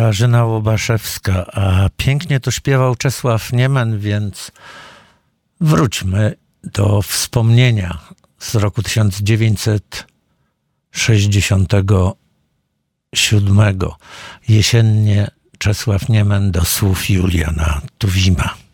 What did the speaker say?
Katarzyna Łobaszewska, a pięknie to śpiewał Czesław Niemen, więc wróćmy do wspomnienia z roku 1967. Jesiennie Czesław Niemen do słów Juliana Tuwima.